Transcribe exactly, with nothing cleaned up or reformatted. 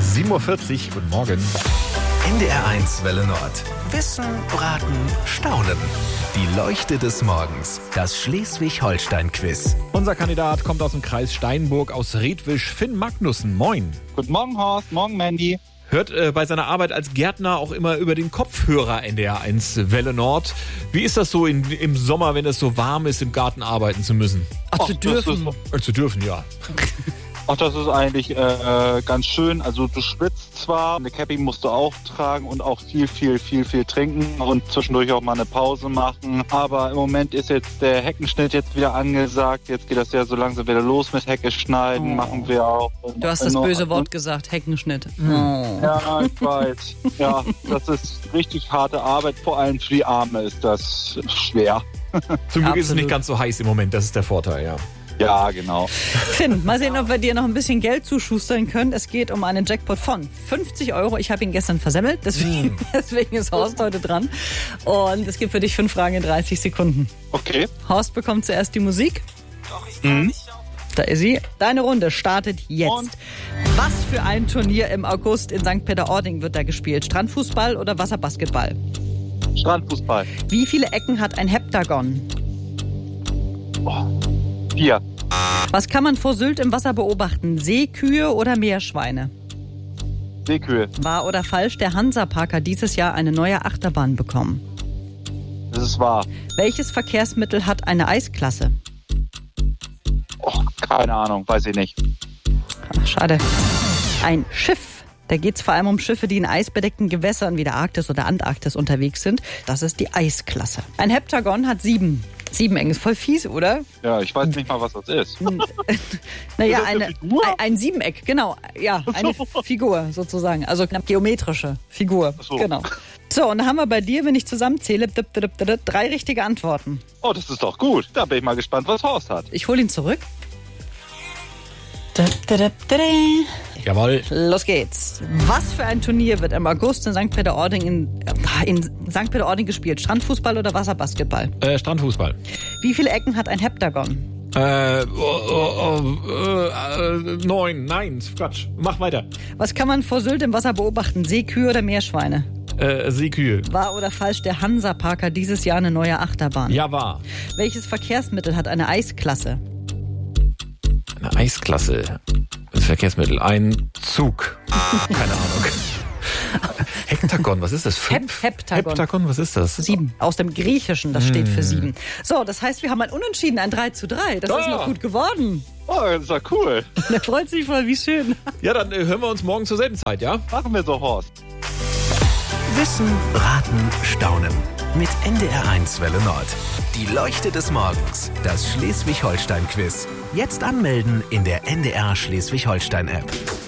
sieben Uhr vierzig, guten Morgen. N D R eins Welle Nord. Wissen, Raten, Staunen. Die Leuchte des Morgens. Das Schleswig-Holstein-Quiz. Unser Kandidat kommt aus dem Kreis Steinburg aus Redwisch, Finn Magnussen. Moin. Guten Morgen, Horst. Morgen, Mandy. Hört äh, bei seiner Arbeit als Gärtner auch immer über den Kopfhörer N D R eins Welle Nord. Wie ist das so in, im Sommer, wenn es so warm ist, im Garten arbeiten zu müssen? Ach, zu dürfen. Äh, zu dürfen, ja. Ach, das ist eigentlich äh, ganz schön. Also du schwitzt zwar, eine Cappy musst du auch tragen und auch viel, viel, viel, viel trinken und zwischendurch auch mal eine Pause machen. Aber im Moment ist jetzt der Heckenschnitt jetzt wieder angesagt. Jetzt geht das ja so langsam wieder los mit Hecke schneiden, oh. machen wir auch. Du hast das böse Wort gesagt, Heckenschnitt. Oh. Ja, ich weiß. Ja, das ist richtig harte Arbeit. Vor allem für die Arme ist das schwer. Zum Glück ist es nicht ganz so heiß im Moment, das ist der Vorteil, ja. Ja, genau. Finn, mal sehen, ob wir dir noch ein bisschen Geld zuschustern können. Es geht um einen Jackpot von fünfzig Euro. Ich habe ihn gestern versemmelt, deswegen, deswegen ist Horst heute dran. Und es gibt für dich fünf Fragen in dreißig Sekunden. Okay. Horst bekommt zuerst die Musik. Doch, ich kann mhm. nicht auf. Da ist sie. Deine Runde startet jetzt. Und? Was für ein Turnier im August in Sankt Peter-Ording wird da gespielt? Strandfußball oder Wasserbasketball? Strandfußball. Wie viele Ecken hat ein Heptagon? Oh. Vier. Was kann man vor Sylt im Wasser beobachten? Seekühe oder Meerschweine? Seekühe. Wahr oder falsch, der Hansa-Park hat dieses Jahr eine neue Achterbahn bekommen? Das ist wahr. Welches Verkehrsmittel hat eine Eisklasse? Oh, keine Ahnung, weiß ich nicht. Ach, schade. Ein Schiff. Da geht es vor allem um Schiffe, die in eisbedeckten Gewässern wie der Arktis oder Antarktis unterwegs sind. Das ist die Eisklasse. Ein Heptagon hat sieben. Sieben Ecken ist voll fies, oder? Ja, ich weiß nicht mal, was das ist. Naja, ist eine, eine Figur? ein, ein Siebeneck, genau. Ja, eine Figur sozusagen. Also eine geometrische Figur. Ach so. Genau. So, und dann haben wir bei dir, wenn ich zusammenzähle, drei richtige Antworten. Oh, das ist doch gut. Da bin ich mal gespannt, was Horst hat. Ich hole ihn zurück. Jawohl. Los geht's. Was für ein Turnier wird im August in Sankt Peter-Ording in, in Sankt Peter-Ording gespielt? Strandfußball oder Wasserbasketball? Äh, Strandfußball. Wie viele Ecken hat ein Heptagon? Äh, oh, oh, oh, äh, äh, neun. Nein, Quatsch. Mach weiter. Was kann man vor Sylt im Wasser beobachten? Seekühe oder Meerschweine? Äh, Seekühe. Wahr oder falsch, der Hansa-Park hat dieses Jahr eine neue Achterbahn? Ja, wahr. Welches Verkehrsmittel hat eine Eisklasse? Eine Eisklasse. Das Verkehrsmittel. Ein Zug. Keine Ahnung. Hektagon, was ist das? Fünf? Hep Heptagon. Heptagon, was ist das? Sieben. Aus dem Griechischen, das steht für sieben. So, das heißt, wir haben ein Unentschieden, ein drei zu drei. Das Ja. ist noch gut geworden. Oh, das ist ja cool. Der freut sich voll, wie schön. Ja, dann äh, hören wir uns morgen zur selben Zeit, ja? Machen wir so, Horst. Wissen, Raten, Staunen. Mit N D R eins Welle Nord. Die Leuchte des Morgens. Das Schleswig-Holstein-Quiz. Jetzt anmelden in der N D R Schleswig-Holstein-App.